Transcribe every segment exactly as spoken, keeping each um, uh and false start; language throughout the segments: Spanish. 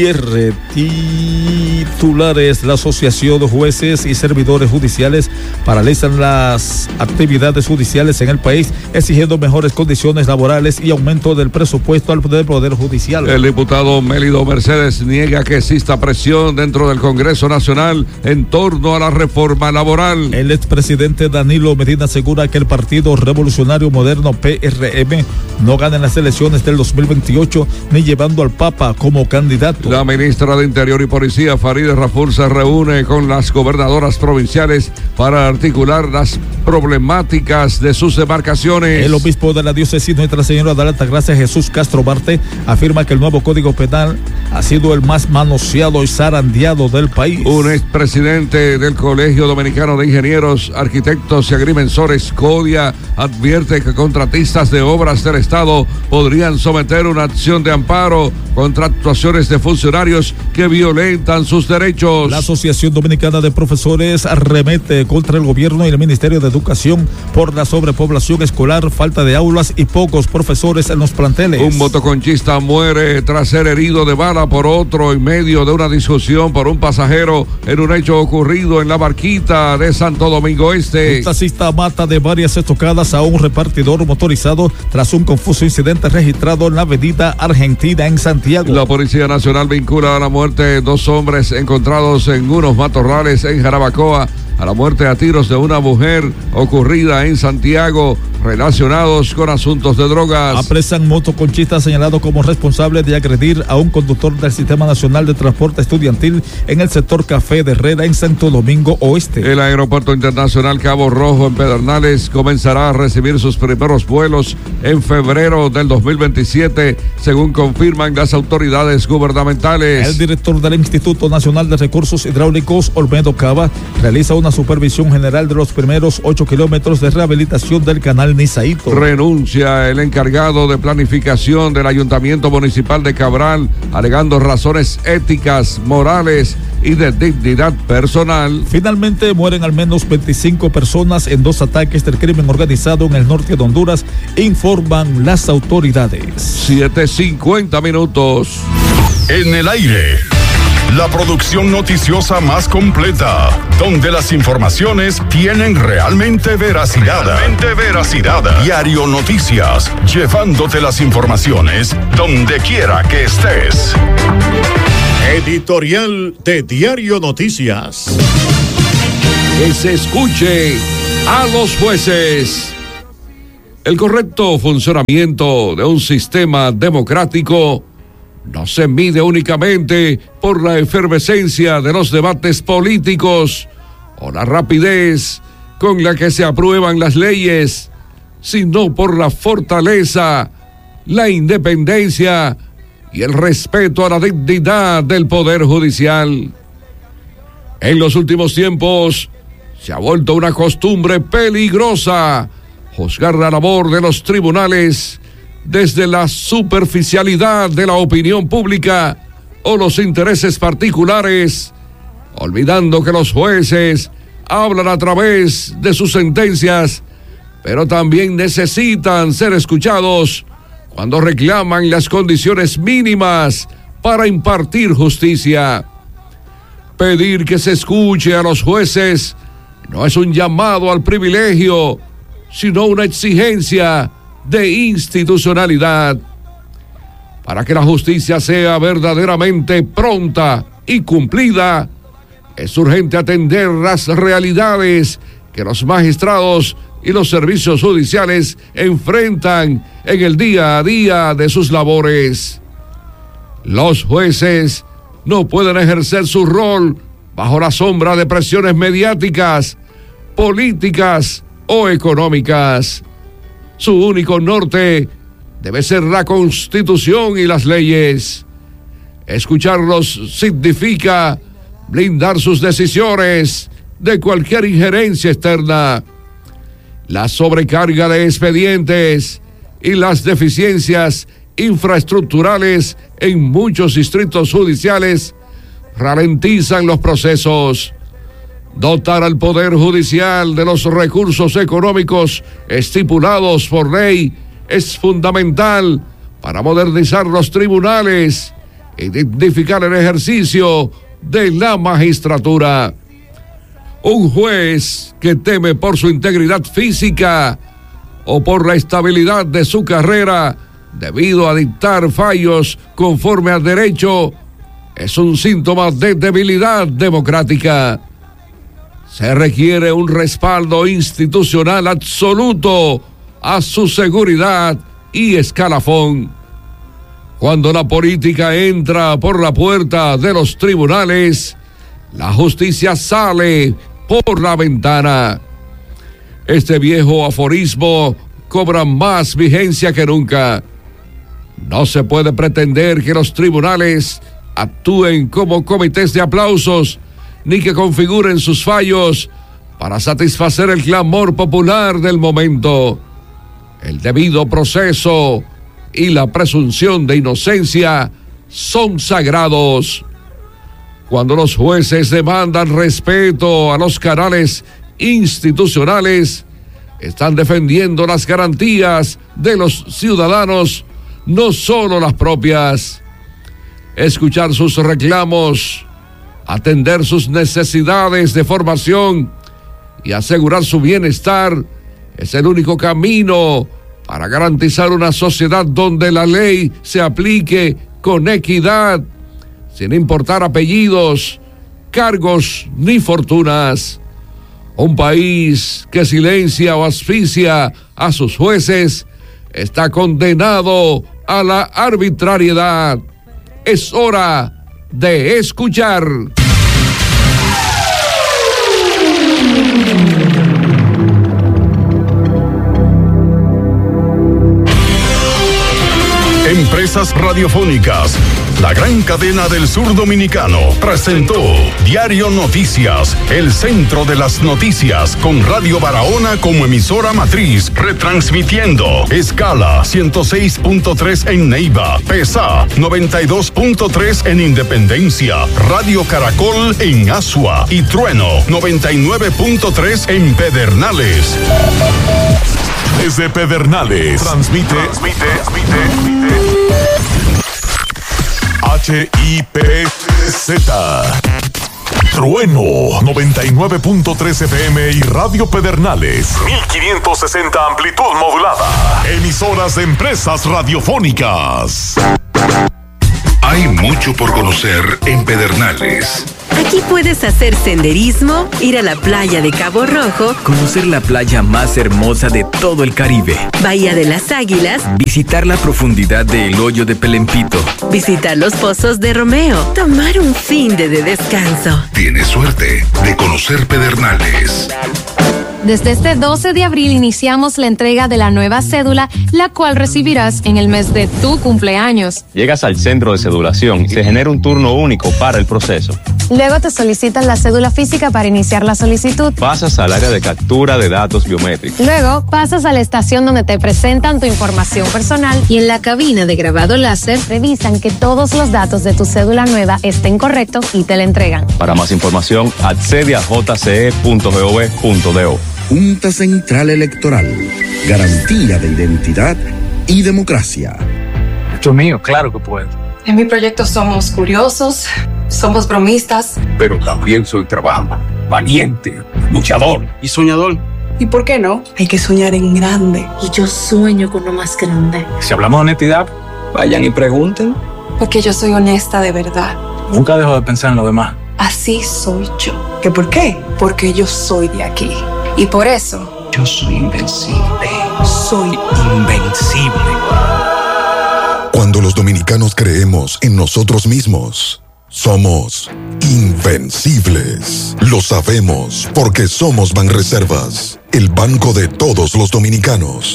Cierre. Titulares. La Asociación de Jueces y Servidores Judiciales paralizan las actividades judiciales en el país, exigiendo mejores condiciones laborales y aumento del presupuesto al Poder, Poder Judicial. El diputado Mélido Mercedes niega que exista presión dentro del Congreso Nacional en torno a la reforma laboral. El expresidente Danilo Medina asegura que el Partido Revolucionario Moderno P R M no gana en las elecciones del dos mil veintiocho ni llevando al Papa como candidato. La ministra de Interior y Policía, Farideh Raful, se reúne con las gobernadoras provinciales para articular las problemáticas de sus demarcaciones. El obispo de la diócesis Nuestra Señora de la Altagracia, Jesús Castro Barte, afirma que el nuevo Código Penal ha sido el más manoseado y zarandeado del país. Un expresidente del Colegio Dominicano de Ingenieros, Arquitectos y Agrimensores, CODIA, advierte que contratistas de obras del Estado podrían someter una acción de amparo contra actuaciones de funcionarios que violentan sus derechos. La Asociación Dominicana de Profesores arremete contra el gobierno y el Ministerio de Educación por la sobrepoblación escolar, falta de aulas y pocos profesores en los planteles. Un motoconchista muere tras ser herido de bala por otro en medio de una discusión por un pasajero en un hecho ocurrido en la Barquita de Santo Domingo Este. Un taxista mata de varias estocadas a un repartidor motorizado tras un confuso incidente registrado en la avenida Argentina en Santiago. La Policía Nacional vincula a la muerte de dos hombres encontrados en unos matorrales en Jarabacoa a la muerte a tiros de una mujer ocurrida en Santiago, relacionados con asuntos de drogas. Apresan motoconchista señalado como responsable de agredir a un conductor del Sistema Nacional de Transporte Estudiantil en el sector Café de Herrera en Santo Domingo Oeste. El Aeropuerto Internacional Cabo Rojo en Pedernales comenzará a recibir sus primeros vuelos en febrero del dos mil veintisiete, según confirman las autoridades gubernamentales. El director del Instituto Nacional de Recursos Hidráulicos, Olmedo Cava, realiza una supervisión general de los primeros ocho kilómetros de rehabilitación del canal Nizaíto. Renuncia el encargado de planificación del Ayuntamiento Municipal de Cabral, alegando razones éticas, morales y de dignidad personal. Finalmente mueren al menos veinticinco personas en dos ataques del crimen organizado en el norte de Honduras, informan las autoridades. siete cincuenta minutos. En el aire. La producción noticiosa más completa, donde las informaciones tienen realmente veracidad. Realmente veracidad. Diario Noticias, llevándote las informaciones donde quiera que estés. Editorial de Diario Noticias. Que se escuche a los jueces. El correcto funcionamiento de un sistema democrático no se mide únicamente por la efervescencia de los debates políticos o la rapidez con la que se aprueban las leyes, sino por la fortaleza, la independencia y el respeto a la dignidad del Poder Judicial. En los últimos tiempos se ha vuelto una costumbre peligrosa juzgar la labor de los tribunales desde la superficialidad de la opinión pública o los intereses particulares, olvidando que los jueces hablan a través de sus sentencias, pero también necesitan ser escuchados cuando reclaman las condiciones mínimas para impartir justicia. Pedir que se escuche a los jueces no es un llamado al privilegio, sino una exigencia de institucionalidad. Para que la justicia sea verdaderamente pronta y cumplida, es urgente atender las realidades que los magistrados y los servicios judiciales enfrentan en el día a día de sus labores. Los jueces no pueden ejercer su rol bajo la sombra de presiones mediáticas, políticas o económicas. Su único norte debe ser la Constitución y las leyes. Escucharlos significa blindar sus decisiones de cualquier injerencia externa. La sobrecarga de expedientes y las deficiencias infraestructurales en muchos distritos judiciales ralentizan los procesos. Dotar al Poder Judicial de los recursos económicos estipulados por ley es fundamental para modernizar los tribunales e dignificar el ejercicio de la magistratura. Un juez que teme por su integridad física o por la estabilidad de su carrera debido a dictar fallos conforme al derecho es un síntoma de debilidad democrática. Se requiere un respaldo institucional absoluto a su seguridad y escalafón. Cuando la política entra por la puerta de los tribunales, la justicia sale por la ventana. Este viejo aforismo cobra más vigencia que nunca. No se puede pretender que los tribunales actúen como comités de aplausos, ni que configuren sus fallos para satisfacer el clamor popular del momento. El debido proceso y la presunción de inocencia son sagrados. Cuando los jueces demandan respeto a los canales institucionales, están defendiendo las garantías de los ciudadanos, no solo las propias. Escuchar sus reclamos, atender sus necesidades de formación y asegurar su bienestar es el único camino para garantizar una sociedad donde la ley se aplique con equidad, sin importar apellidos, cargos ni fortunas. Un país que silencia o asfixia a sus jueces está condenado a la arbitrariedad. Es hora de escuchar. Empresas Radiofónicas, la gran cadena del sur dominicano, presentó Diario Noticias, el centro de las noticias, con Radio Barahona como emisora matriz, retransmitiendo escala ciento seis punto tres en Neiva, Pesa noventa y dos punto tres en Independencia, Radio Caracol en Asua y Trueno noventa y nueve punto tres en Pedernales. Desde Pedernales, transmite, transmite, transmite, H I P Z. Trueno noventa y nueve punto tres F M y Radio Pedernales mil quinientos sesenta amplitud modulada. Emisoras de Empresas Radiofónicas. Hay mucho por conocer en Pedernales. Aquí puedes hacer senderismo, ir a la playa de Cabo Rojo, conocer la playa más hermosa de todo el Caribe, Bahía de las Águilas, visitar la profundidad del Hoyo de Pelempito, visitar los pozos de Romeo, tomar un fin de, de descanso. Tienes suerte de conocer Pedernales. Desde este doce de abril iniciamos la entrega de la nueva cédula, la cual recibirás en el mes de tu cumpleaños. Llegas al centro de cedulación y se genera un turno único para el proceso. Luego te solicitan la cédula física para iniciar la solicitud. Pasas al área de captura de datos biométricos. Luego pasas a la estación donde te presentan tu información personal y en la cabina de grabado láser revisan que todos los datos de tu cédula nueva estén correctos y te la entregan. Para más información, accede a j c e punto gov punto do. Junta Central Electoral, garantía de identidad y democracia. Dios mío, claro que puedo. En mi proyecto somos curiosos, somos bromistas. Pero también soy trabajador, valiente, luchador y soñador. ¿Y por qué no? Hay que soñar en grande. Y yo sueño con lo más grande. Si hablamos de honestidad, vayan y pregunten. Porque yo soy honesta de verdad. Nunca dejo de pensar en lo demás. Así soy yo. ¿Qué por qué? Porque yo soy de aquí. Y por eso... yo soy invencible. Soy invencible. Cuando los dominicanos creemos en nosotros mismos, somos invencibles. Lo sabemos porque somos Banreservas, el banco de todos los dominicanos.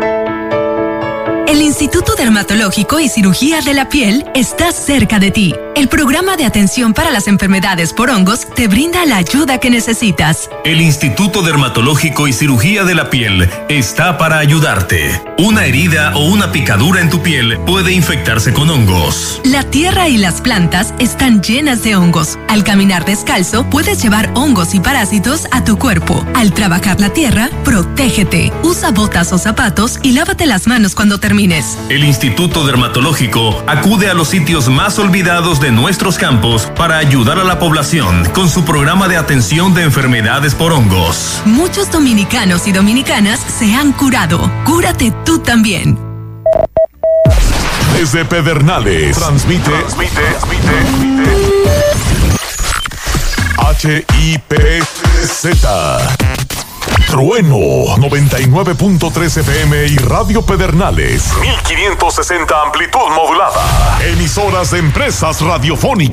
El Instituto Dermatológico y Cirugía de la Piel está cerca de ti. El programa de atención para las enfermedades por hongos te brinda la ayuda que necesitas. El Instituto Dermatológico y Cirugía de la Piel está para ayudarte. Una herida o una picadura en tu piel puede infectarse con hongos. La tierra y las plantas están llenas de hongos. Al caminar descalzo, puedes llevar hongos y parásitos a tu cuerpo. Al trabajar la tierra, protégete. Usa botas o zapatos y lávate las manos cuando termines. El Instituto Dermatológico acude a los sitios más olvidados de nuestros campos para ayudar a la población con su programa de atención de enfermedades por hongos. Muchos dominicanos y dominicanas se han curado. Cúrate tú también. Desde Pedernales transmite, transmite, transmite, H I P Z Trueno noventa y nueve punto tres F M y Radio Pedernales mil quinientos sesenta amplitud modulada. Emisoras de empresas radiofónicas.